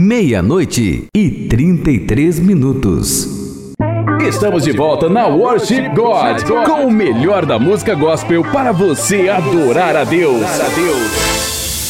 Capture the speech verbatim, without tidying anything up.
Meia-noite e trinta e três minutos. Estamos de volta na Worship God, com o melhor da música gospel para você adorar a Deus.